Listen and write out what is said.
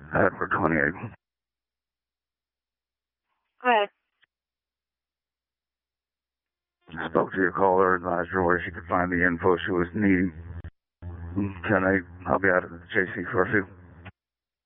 Edward 28. Hi. Spoke to your caller, advised her where she could find the info she was needing. Can I help you out at the JC curfew?